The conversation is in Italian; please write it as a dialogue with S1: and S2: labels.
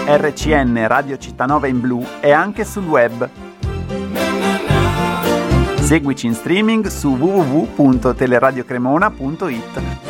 S1: RCN Radio Cittanova in blu e anche sul web. Seguici in streaming su www.teleradiocremona.it.